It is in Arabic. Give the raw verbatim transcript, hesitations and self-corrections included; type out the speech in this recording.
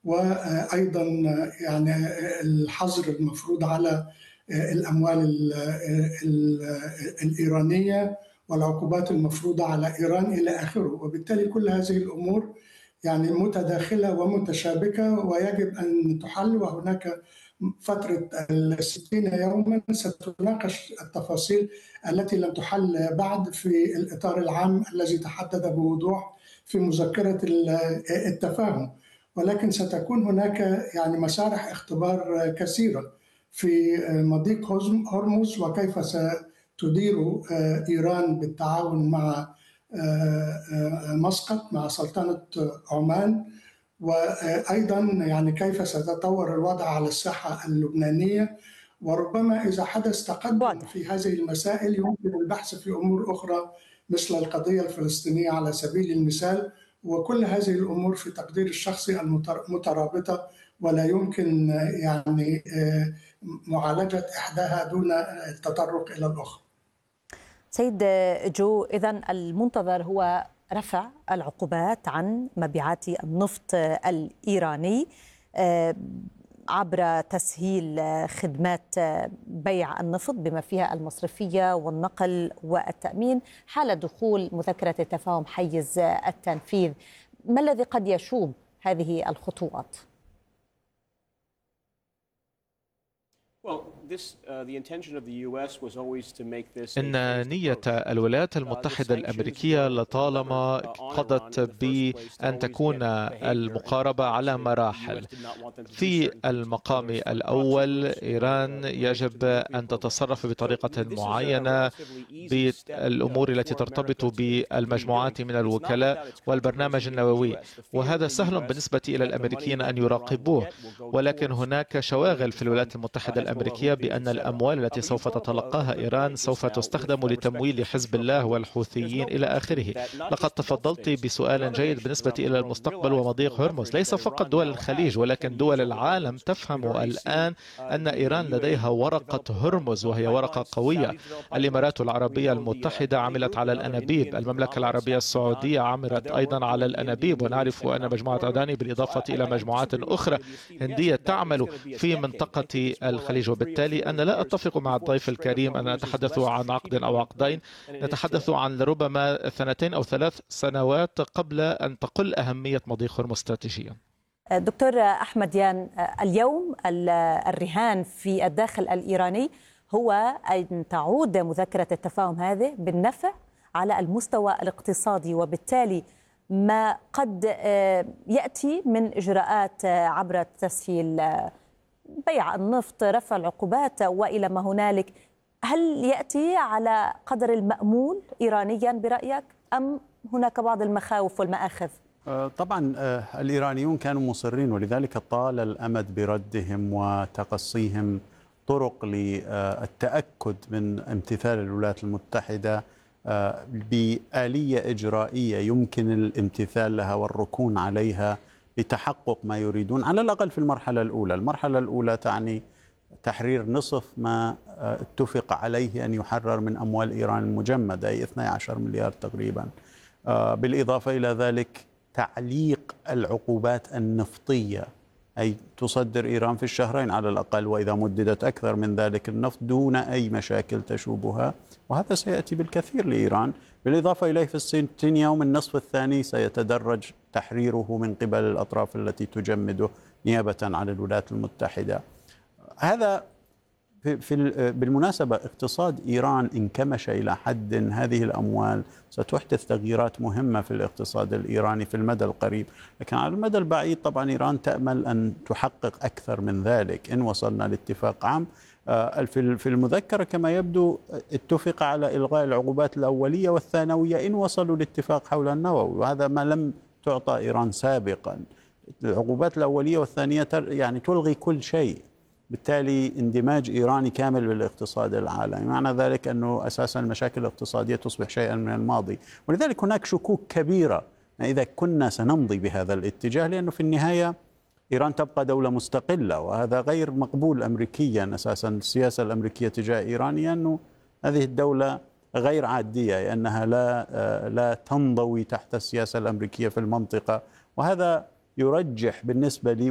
وأيضا يعني الحظر المفروض على الأموال ال ال الإيرانية والعقوبات المفروضة على إيران إلى آخره. وبالتالي كل هذه الأمور يعني متداخلة ومتشابكة ويجب أن تحل. وهناك فترة الستين يوما ستناقش التفاصيل التي لم تحل بعد في الإطار العام الذي تحدد بوضوح في مذكرة التفاهم. ولكن ستكون هناك يعني مسارح اختبار كثيرة في مضيق هرمز، وكيف ستدير إيران بالتعاون مع مسقط مع سلطنة عمان، وأيضا يعني كيف سيتطور الوضع على الساحة اللبنانية. وربما إذا حدث تقدم في هذه المسائل يمكن البحث في أمور أخرى مثل القضية الفلسطينية على سبيل المثال. وكل هذه الأمور في تقدير الشخصي مترابطة، ولا يمكن يعني معالجة إحداها دون التطرق إلى الأخرى. سيد جو، إذن المنتظر هو رفع العقوبات عن مبيعات النفط الإيراني عبر تسهيل خدمات بيع النفط بما فيها المصرفية والنقل والتأمين حال دخول مذكرة التفاهم حيز التنفيذ. ما الذي قد يشوب هذه الخطوات؟ إن نية الولايات المتحدة الأمريكية لطالما قضت بأن تكون المقاربة على مراحل. في المقام الأول إيران يجب أن تتصرف بطريقة معينة بالأمور التي ترتبط بالمجموعات من الوكلاء والبرنامج النووي، وهذا سهل بالنسبة إلى الأمريكيين أن يراقبوه. ولكن هناك شواغل في الولايات المتحدة الأمريكية بأن الأموال التي سوف تتلقاها إيران سوف تستخدم لتمويل حزب الله والحوثيين إلى آخره. لقد تفضلت بسؤال جيد بالنسبة إلى المستقبل ومضيق هرمز. ليس فقط دول الخليج ولكن دول العالم تفهم الآن أن إيران لديها ورقة هرمز، وهي ورقة قوية. الإمارات العربية المتحدة عملت على الأنابيب، المملكة العربية السعودية عملت أيضا على الأنابيب، ونعرف أن مجموعة عداني بالإضافة إلى مجموعات أخرى هندية تعمل في منطقة الخليج. وبالتالي أنا لا أتفق مع الضيف الكريم أن نتحدث عن عقد أو عقدين، نتحدث عن ربما ثنتين أو ثلاث سنوات قبل أن تقل أهمية مضيق هرمز استراتيجيا. دكتور أحمد يان، اليوم الرهان في الداخل الإيراني هو أن تعود مذكرة التفاهم هذه بالنفع على المستوى الاقتصادي، وبالتالي ما قد يأتي من إجراءات عبر تسهيل بيع النفط، رفع العقوبات وإلى ما هنالك، هل يأتي على قدر المأمول إيرانيا برأيك أم هناك بعض المخاوف والمآخذ؟ طبعا الإيرانيون كانوا مصرين، ولذلك طال الأمد بردهم وتقصيهم طرق للتأكد من امتثال الولايات المتحدة بآلية إجرائية يمكن الامتثال لها والركون عليها لتحقق ما يريدون، على الأقل في المرحلة الأولى. المرحلة الأولى تعني تحرير نصف ما اتفق عليه أن يحرر من أموال إيران المجمدة، أي اثني عشر مليار تقريبا. بالإضافة إلى ذلك تعليق العقوبات النفطية، أي تصدر إيران في الشهرين على الأقل، وإذا مددت أكثر من ذلك النفط دون أي مشاكل تشوبها، وهذا سيأتي بالكثير لإيران. بالإضافة إليه في الستين يوم النصف الثاني سيتدرج تحريره من قبل الأطراف التي تجمده نيابة عن الولايات المتحدة. هذا في, في بالمناسبة اقتصاد إيران انكمش إلى حد هذه الأموال ستحدث تغييرات مهمة في الاقتصاد الإيراني في المدى القريب، لكن على المدى البعيد طبعا إيران تأمل أن تحقق أكثر من ذلك إن وصلنا لاتفاق عام. في المذكرة كما يبدو اتفق على إلغاء العقوبات الأولية والثانوية إن وصلوا لاتفاق حول النووي، وهذا ما لم تعطى إيران سابقا. العقوبات الأولية والثانية يعني تلغي كل شيء، بالتالي اندماج إيراني كامل بالاقتصاد العالمي، معنى ذلك أنه أساسا المشاكل الاقتصادية تصبح شيئا من الماضي. ولذلك هناك شكوك كبيرة إذا كنا سنمضي بهذا الاتجاه، لأنه في النهاية إيران تبقى دولة مستقلة، وهذا غير مقبول أمريكيا. أساسا السياسة الأمريكية تجاه إيران هي أنه هذه الدولة غير عادية، لأنها لا لا تنضوي تحت السياسة الأمريكية في المنطقة، وهذا يرجح بالنسبة لي